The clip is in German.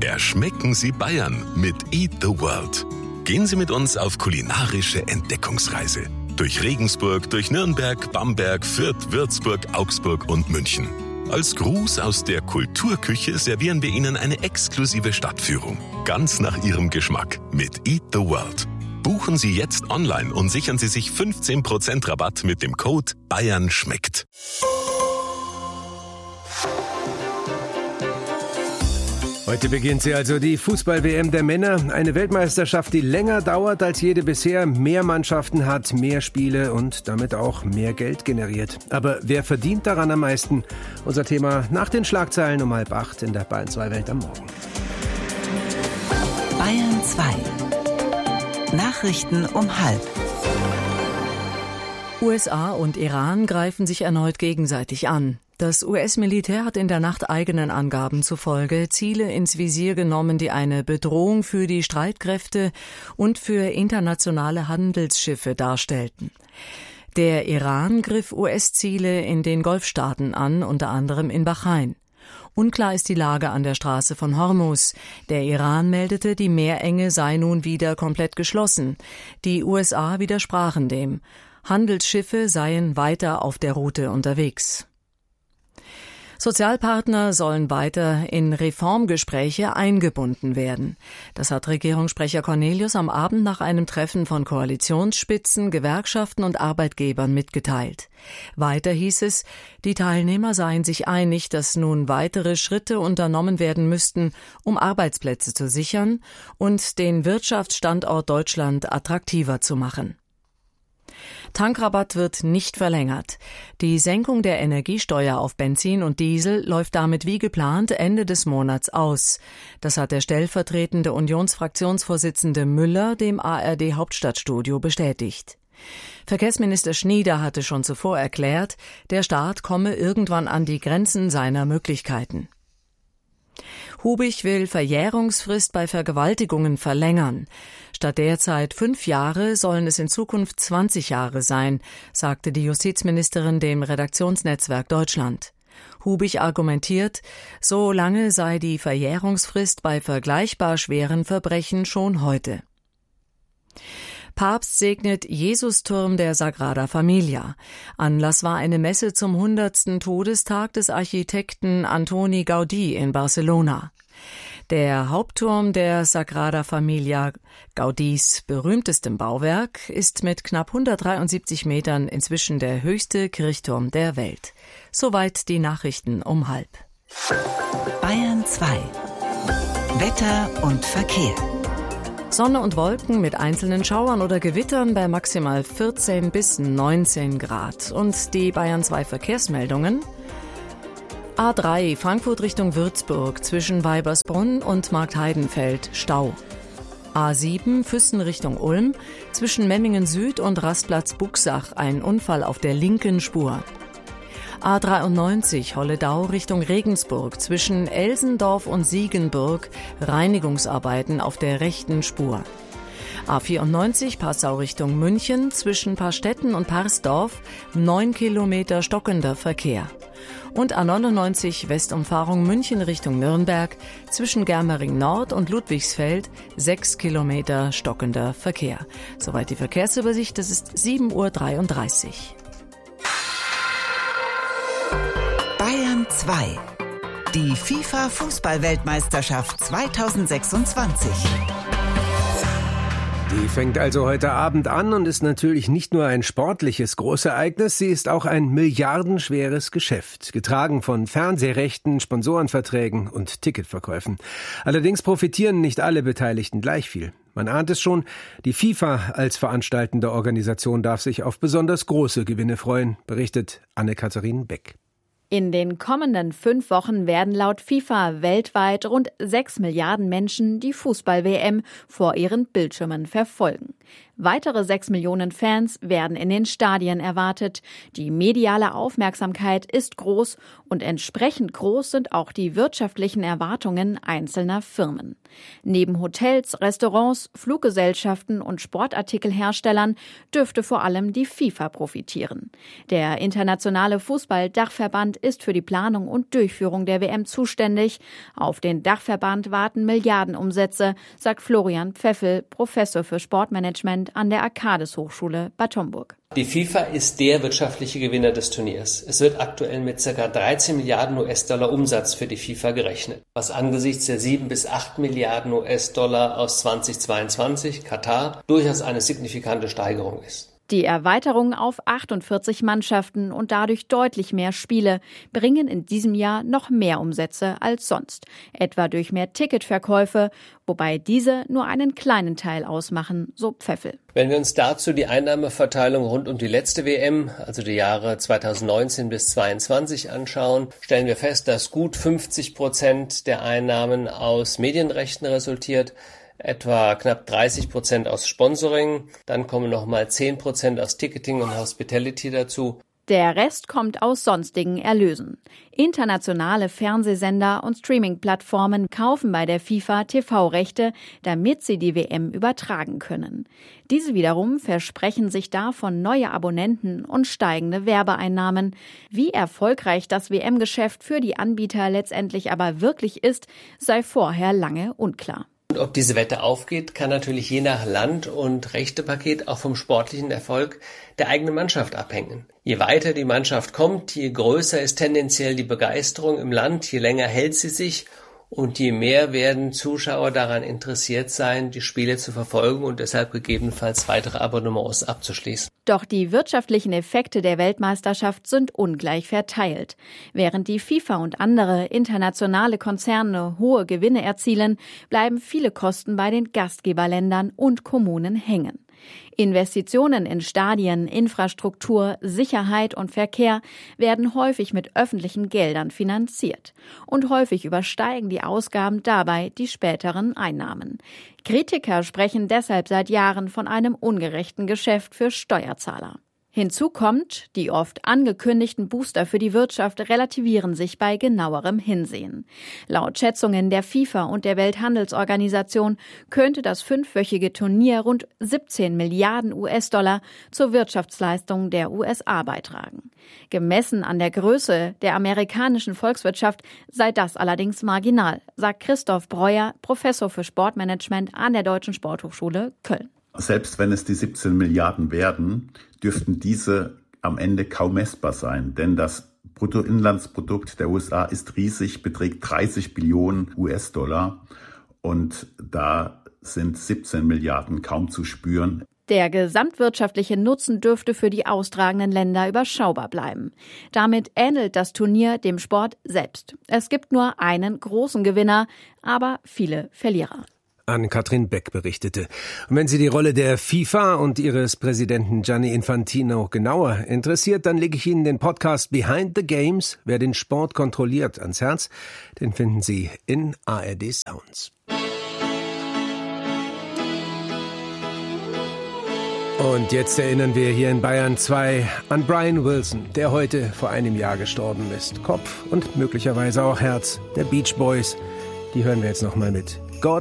Erschmecken Sie Bayern mit Eat the World. Gehen Sie mit uns auf kulinarische Entdeckungsreise. Durch Regensburg, durch Nürnberg, Bamberg, Fürth, Würzburg, Augsburg und München. Als Gruß aus der Kulturküche servieren wir Ihnen eine exklusive Stadtführung. Ganz nach Ihrem Geschmack mit Eat the World. Buchen Sie jetzt online und sichern Sie sich 15% Rabatt mit dem Code Bayern schmeckt. Heute beginnt sie also, die Fußball-WM der Männer. Eine Weltmeisterschaft, die länger dauert als jede bisher, mehr Mannschaften hat, mehr Spiele und damit auch mehr Geld generiert. Aber wer verdient daran am meisten? Unser Thema nach den Schlagzeilen um 7:30 in der Bayern 2 Welt am Morgen. Bayern 2. Nachrichten um 12:30. USA und Iran greifen sich erneut gegenseitig an. Das US-Militär hat in der Nacht eigenen Angaben zufolge Ziele ins Visier genommen, die eine Bedrohung für die Streitkräfte und für internationale Handelsschiffe darstellten. Der Iran griff US-Ziele in den Golfstaaten an, unter anderem in Bahrain. Unklar ist die Lage an der Straße von Hormuz. Der Iran meldete, die Meerenge sei nun wieder komplett geschlossen. Die USA widersprachen dem. Handelsschiffe seien weiter auf der Route unterwegs. Sozialpartner sollen weiter in Reformgespräche eingebunden werden. Das hat Regierungssprecher Cornelius am Abend nach einem Treffen von Koalitionsspitzen, Gewerkschaften und Arbeitgebern mitgeteilt. Weiter hieß es, die Teilnehmer seien sich einig, dass nun weitere Schritte unternommen werden müssten, um Arbeitsplätze zu sichern und den Wirtschaftsstandort Deutschland attraktiver zu machen. Tankrabatt wird nicht verlängert. Die Senkung der Energiesteuer auf Benzin und Diesel läuft damit wie geplant Ende des Monats aus. Das hat der stellvertretende Unionsfraktionsvorsitzende Müller dem ARD Hauptstadtstudio bestätigt. Verkehrsminister Schnieder hatte schon zuvor erklärt, der Staat komme irgendwann an die Grenzen seiner Möglichkeiten. Hubig will Verjährungsfrist bei Vergewaltigungen verlängern. Statt derzeit 5 Jahre sollen es in Zukunft 20 Jahre sein, sagte die Justizministerin dem Redaktionsnetzwerk Deutschland. Hubig argumentiert, so lange sei die Verjährungsfrist bei vergleichbar schweren Verbrechen schon heute. Papst segnet Jesusturm der Sagrada Familia. Anlass war eine Messe zum 100. Todestag des Architekten Antoni Gaudí in Barcelona. Der Hauptturm der Sagrada Familia, Gaudís berühmtestem Bauwerk, ist mit knapp 173 Metern inzwischen der höchste Kirchturm der Welt. Soweit die Nachrichten um 12:30. Bayern 2. Wetter und Verkehr. Sonne und Wolken mit einzelnen Schauern oder Gewittern bei maximal 14 bis 19 Grad. Und die Bayern 2 Verkehrsmeldungen. A3 Frankfurt Richtung Würzburg zwischen Weibersbrunn und Marktheidenfeld Stau. A7 Füssen Richtung Ulm zwischen Memmingen Süd und Rastplatz Buxach ein Unfall auf der linken Spur. A93 Holledau Richtung Regensburg zwischen Elsendorf und Siegenburg Reinigungsarbeiten auf der rechten Spur. A94 Passau Richtung München zwischen Parstetten und Parsdorf 9 Kilometer stockender Verkehr. Und A99 Westumfahrung München Richtung Nürnberg zwischen Germering Nord und Ludwigsfeld 6 Kilometer stockender Verkehr. Soweit die Verkehrsübersicht, das ist 7:33 Uhr. Bayern 2. Die FIFA-Fußball-Weltmeisterschaft 2026. Die fängt also heute Abend an und ist natürlich nicht nur ein sportliches Großereignis, sie ist auch ein milliardenschweres Geschäft, getragen von Fernsehrechten, Sponsorenverträgen und Ticketverkäufen. Allerdings profitieren nicht alle Beteiligten gleich viel. Man ahnt es schon, die FIFA als veranstaltende Organisation darf sich auf besonders große Gewinne freuen, berichtet Anne-Katharin Beck. In den kommenden 5 Wochen werden laut FIFA weltweit rund 6 Milliarden Menschen die Fußball-WM vor ihren Bildschirmen verfolgen. Weitere 6 Millionen Fans werden in den Stadien erwartet. Die mediale Aufmerksamkeit ist groß und entsprechend groß sind auch die wirtschaftlichen Erwartungen einzelner Firmen. Neben Hotels, Restaurants, Fluggesellschaften und Sportartikelherstellern dürfte vor allem die FIFA profitieren. Der internationale Fußball-Dachverband ist für die Planung und Durchführung der WM zuständig. Auf den Dachverband warten Milliardenumsätze, sagt Florian Pfeffel, Professor für Sportmanagement an der Arcades-Hochschule Bad Homburg. Die FIFA ist der wirtschaftliche Gewinner des Turniers. Es wird aktuell mit ca. 13 Milliarden US-Dollar Umsatz für die FIFA gerechnet, was angesichts der 7 bis 8 Milliarden US-Dollar aus 2022 Katar durchaus eine signifikante Steigerung ist. Die Erweiterung auf 48 Mannschaften und dadurch deutlich mehr Spiele bringen in diesem Jahr noch mehr Umsätze als sonst, etwa durch mehr Ticketverkäufe, wobei diese nur einen kleinen Teil ausmachen, so Pfeffel. Wenn wir uns dazu die Einnahmeverteilung rund um die letzte WM, also die Jahre 2019 bis 2022 anschauen, stellen wir fest, dass gut 50% der Einnahmen aus Medienrechten resultiert, etwa knapp 30% aus Sponsoring, dann kommen nochmal 10% aus Ticketing und Hospitality dazu. Der Rest kommt aus sonstigen Erlösen. Internationale Fernsehsender und Streaming-Plattformen kaufen bei der FIFA TV-Rechte, damit sie die WM übertragen können. Diese wiederum versprechen sich davon neue Abonnenten und steigende Werbeeinnahmen. Wie erfolgreich das WM-Geschäft für die Anbieter letztendlich aber wirklich ist, sei vorher lange unklar. Und ob diese Wette aufgeht, kann natürlich je nach Land und Rechtepaket auch vom sportlichen Erfolg der eigenen Mannschaft abhängen. Je weiter die Mannschaft kommt, je größer ist tendenziell die Begeisterung im Land, je länger hält sie sich und je mehr werden Zuschauer daran interessiert sein, die Spiele zu verfolgen und deshalb gegebenenfalls weitere Abonnements abzuschließen. Doch die wirtschaftlichen Effekte der Weltmeisterschaft sind ungleich verteilt. Während die FIFA und andere internationale Konzerne hohe Gewinne erzielen, bleiben viele Kosten bei den Gastgeberländern und Kommunen hängen. Investitionen in Stadien, Infrastruktur, Sicherheit und Verkehr werden häufig mit öffentlichen Geldern finanziert. Und häufig übersteigen die Ausgaben dabei die späteren Einnahmen. Kritiker sprechen deshalb seit Jahren von einem ungerechten Geschäft für Steuerzahler. Hinzu kommt, die oft angekündigten Booster für die Wirtschaft relativieren sich bei genauerem Hinsehen. Laut Schätzungen der FIFA und der Welthandelsorganisation könnte das 5-wöchige Turnier rund 17 Milliarden US-Dollar zur Wirtschaftsleistung der USA beitragen. Gemessen an der Größe der amerikanischen Volkswirtschaft sei das allerdings marginal, sagt Christoph Breuer, Professor für Sportmanagement an der Deutschen Sporthochschule Köln. Selbst wenn es die 17 Milliarden werden, dürften diese am Ende kaum messbar sein, denn das Bruttoinlandsprodukt der USA ist riesig, beträgt 30 Billionen US-Dollar und da sind 17 Milliarden kaum zu spüren. Der gesamtwirtschaftliche Nutzen dürfte für die austragenden Länder überschaubar bleiben. Damit ähnelt das Turnier dem Sport selbst. Es gibt nur einen großen Gewinner, aber viele Verlierer. Ann-Kathrin Beck berichtete. Und wenn Sie die Rolle der FIFA und ihres Präsidenten Gianni Infantino genauer interessiert, dann lege ich Ihnen den Podcast Behind the Games, wer den Sport kontrolliert, ans Herz. Den finden Sie in ARD Sounds. Und jetzt erinnern wir hier in Bayern 2 an Brian Wilson, der heute vor einem Jahr gestorben ist. Kopf und möglicherweise auch Herz der Beach Boys. Die hören wir jetzt nochmal mit